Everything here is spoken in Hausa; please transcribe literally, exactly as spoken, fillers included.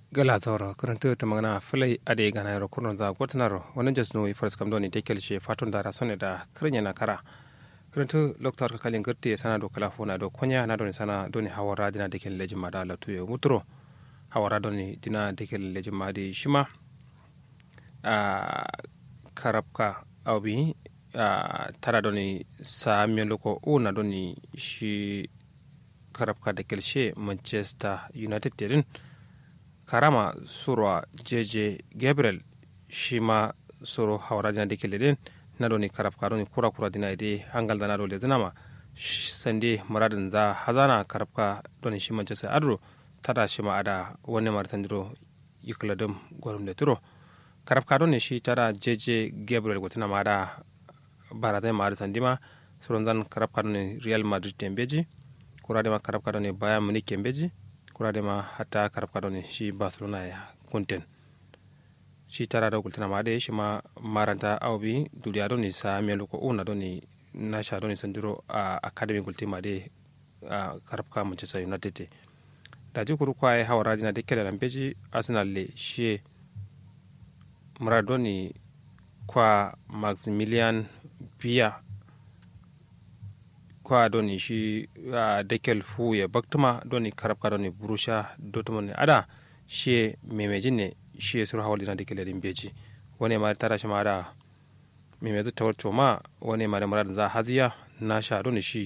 gala zoro kuruntu ta magana filai ade gana yaro kurun za gotnaro wannan jas no ifars kam doni tekel she fatun dara sonne da krinya na kara kuruntu loktar ka kalin gurti sana do kala fona do konya na doni sana doni hawara dina dekel leji mada la tuyo mutro hawara doni dina dekel leji madi shima a karabka awbi a tara doni sa meloko una doni shi karabka dekel she Manchester United din karama surwa jeje gabriel shi ma soro hawara dina de kele den na doni karab karoni kura kura dina ide hangal dana dole zinama sande muradin za hazana karabka doni shi manchester adro tada shi ma ada wani martandiro yikladum gorum de turo karabka doni shi tada jeje gabriel gotina ma da barade ma da sandima soron zan karabka doni real madrid tembeji kura de ma karabka doni bayern munich tembeji kurade ma hatta karab kadoni shi barcelona ya kunten shi tara da kultana ma de shi ma maranta awbi duniya doni sa melu ko una doni na sha doni sandiro a academy kulti ma de karab ka manchester united da ji kuru kwai hawara dina de kele lambeji arsenal le shi maradoni kwa maximilian pia kwa doni shi uh, dekel fu ya baktuma doni karabka doni burusha dortmund ada shi memejin ne shi sur hawal dina dekel din beji wani ma tara shi ma da memezu tawar choma wani ma da murad za haziya na sha doni shi